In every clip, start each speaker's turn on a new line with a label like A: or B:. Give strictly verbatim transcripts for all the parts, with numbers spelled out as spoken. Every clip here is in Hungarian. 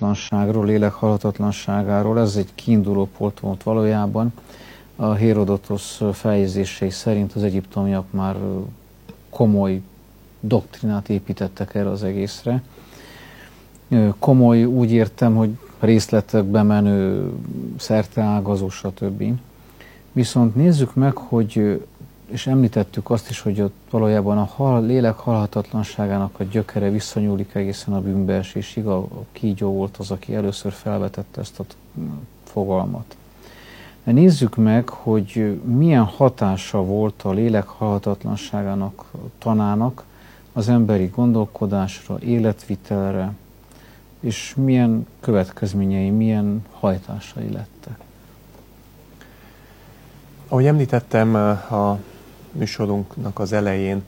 A: halhatatlanságról, lélek halhatatlanságáról. Ez egy kiinduló pont volt valójában. A Hérodotosz feljegyzései szerint az egyiptomiak már komoly doktrinát építettek erre az egészre. Komoly úgy értem, hogy részletekbe menő, szerteágazó, stb. Viszont nézzük meg, hogy, és említettük azt is, hogy ott valójában a hal, lélek halhatatlanságának a gyökere visszanyúlik egészen a bűnbeesésig. A kígyó volt az, aki először felvetette ezt a fogalmat. De nézzük meg, hogy milyen hatása volt a lélek halhatatlanságának, tanának az emberi gondolkodásra, életvitelre, és milyen következményei, milyen hajtásai lettek.
B: Ahogy említettem a műsorunknak az elején,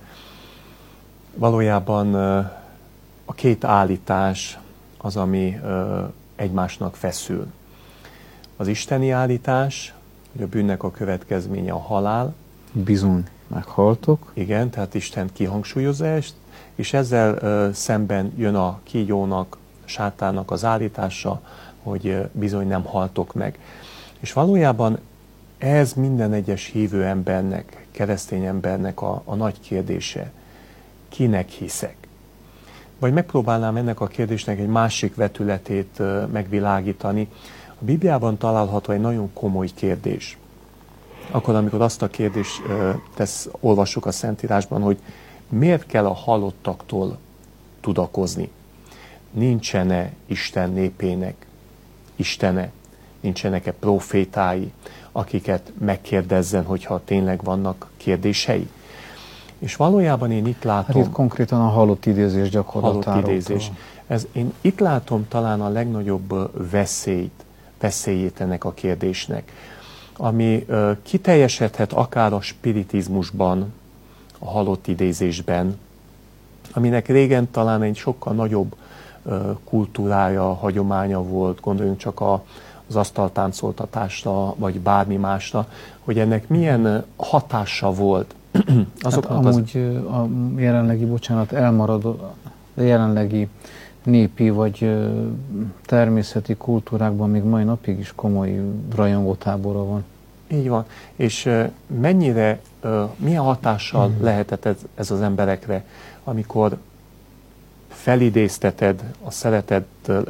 B: valójában a két állítás az, ami egymásnak feszül. Az isteni állítás, hogy a bűnnek a következménye a halál.
A: Bizony, meghaltok.
B: Igen, tehát Isten kihangsúlyozza ezt, és ezzel szemben jön a kígyónak, sátának az állítása, hogy bizony nem haltok meg. És valójában ez minden egyes hívő embernek, keresztény embernek a, a nagy kérdése. Kinek hiszek? Vagy megpróbálnám ennek a kérdésnek egy másik vetületét megvilágítani. A Bibliában található egy nagyon komoly kérdés. Akkor, amikor azt a kérdést tesz, olvassuk a Szentírásban, hogy miért kell a halottaktól tudakozni? Nincsen-e Isten népének istene? Nincsenek-e profétái, akiket megkérdezzen, hogyha tényleg vannak kérdései? És valójában én itt látom...
A: Hát itt konkrétan a halott idézés gyakorlatáról.
B: Halott idézés. Ez, én itt látom talán a legnagyobb veszélyt, veszélyét ennek a kérdésnek, ami uh, kiteljesedhet akár a spiritizmusban, a halott idézésben, aminek régen talán egy sokkal nagyobb uh, kultúrája, hagyománya volt, gondoljunk csak a, az asztaltáncoltatásra, vagy bármi másra, hogy ennek milyen hatása volt.
A: Azoknak hát amúgy az... a jelenlegi, bocsánat, elmaradó, a jelenlegi népi vagy természeti kultúrákban még mai napig is komoly rajongótábora van.
B: Így van. És mennyire, milyen hatással hmm. lehetett ez, ez az emberekre, amikor felidézteted a szeretett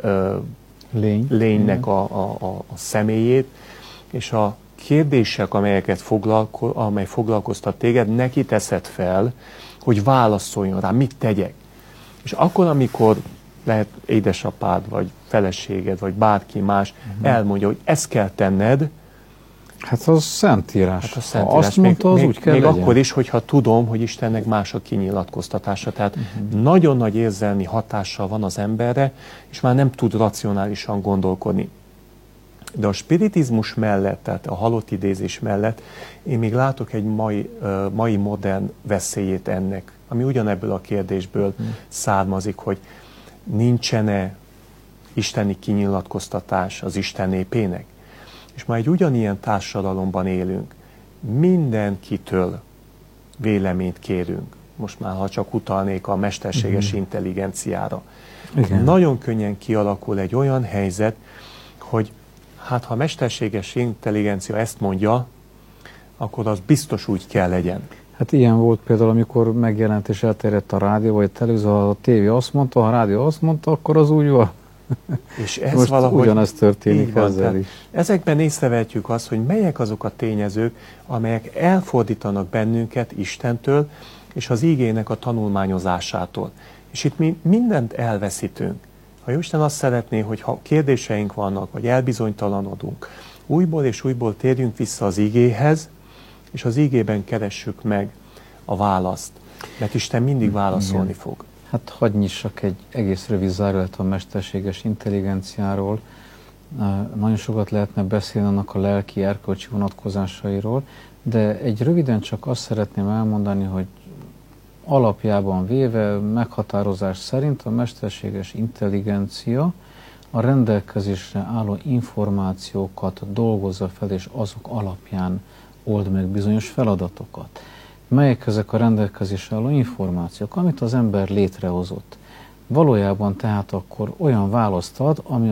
B: Lény. lénynek a, a, a, a személyét, és a kérdések, amelyeket foglalko, amely foglalkoztat téged, neki teszed fel, hogy válaszoljon rá, mit tegyek. És akkor, amikor lehet édesapád, vagy feleséged, vagy bárki más uh-huh. elmondja, hogy ezt kell tenned.
A: Hát az Szentírás. Hát
B: a Szentírás.
A: Ha azt mondta, az
B: még,
A: úgy kell
B: Még
A: legyen.
B: akkor is, hogyha tudom, hogy Istennek más a kinyilatkoztatása. Tehát uh-huh. nagyon nagy érzelmi hatással van az emberre, és már nem tud racionálisan gondolkodni. De a spiritizmus mellett, tehát a halott idézés mellett, én még látok egy mai, uh, mai modern veszélyét ennek, ami ugyanebből a kérdésből uh-huh. származik, hogy nincsen-e isteni kinyilatkoztatás az Isten népének? És már egy ugyanilyen társadalomban élünk. Mindenkitől véleményt kérünk. Most már, ha csak utalnék a mesterséges uh-huh. intelligenciára. Igen. Nagyon könnyen kialakul egy olyan helyzet, hogy hát ha a mesterséges intelligencia ezt mondja, akkor az biztos úgy kell legyen.
A: Hát ilyen volt például, amikor megjelent és elterjedt a rádió, vagy a televízió, ha a tévé azt mondta, ha a rádió azt mondta, akkor az úgy van.
B: És ez
A: most
B: valahogy
A: ugyanezt történik van, ezzel is.
B: Ezekben észrevehetjük azt, hogy melyek azok a tényezők, amelyek elfordítanak bennünket Istentől, és az ígének a tanulmányozásától. És itt mi mindent elveszítünk. Ha Isten azt szeretné, hogy ha kérdéseink vannak, vagy elbizonytalanodunk, újból és újból térjünk vissza az ígéhez, és az ígében keressük meg a választ. Mert Isten mindig válaszolni Igen. fog.
A: Hát hadd nyissak egy egész rövid zárójelet a mesterséges intelligenciáról. Nagyon sokat lehetne beszélni annak a lelki, erkölcsi vonatkozásairól, de egy röviden csak azt szeretném elmondani, hogy alapjában véve, meghatározás szerint a mesterséges intelligencia a rendelkezésre álló információkat dolgozza fel, és azok alapján old meg bizonyos feladatokat. Melyek ezek a rendelkezésre álló információk, amit az ember létrehozott? Valójában tehát akkor olyan választ ad, ami